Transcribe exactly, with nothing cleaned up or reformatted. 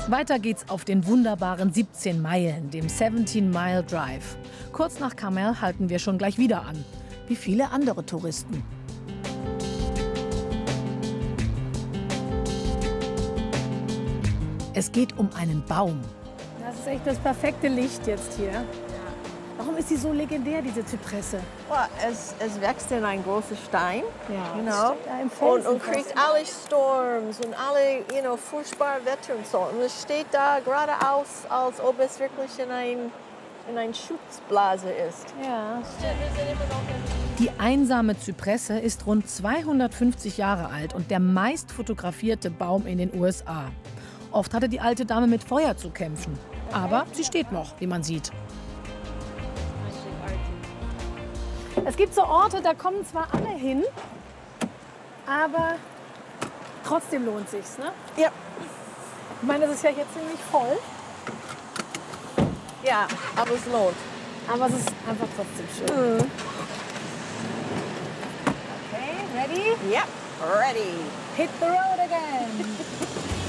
Weiter geht's auf den wunderbaren siebzehn Meilen, dem siebzehn Mile Drive. Kurz nach Carmel halten wir schon gleich wieder an, wie viele andere Touristen. Es geht um einen Baum. Das ist echt das perfekte Licht jetzt hier. Warum ist sie so legendär, diese Zypresse? Well, es, es wächst in ein großer Stein, Ja, you das know, steht da im und, Felsen und kriegt fast. alle Sturms und alle, you know, furchtbare Wetter und so. Und es steht da geradeaus, als ob es wirklich in ein, in ein Schutzblase ist. Ja. Die einsame Zypresse ist rund zweihundertfünfzig Jahre alt und der meist fotografierte Baum in den U S A. Oft hatte die alte Dame mit Feuer zu kämpfen. Aber sie steht noch, wie man sieht. Es gibt so Orte, da kommen zwar alle hin, aber trotzdem lohnt sich's, ne? Ja. Ich meine, das ist ja hier ziemlich voll, Ja, aber es lohnt. aber es ist einfach trotzdem schön. Mhm. Okay, ready? Ja, ready. Hit the road again.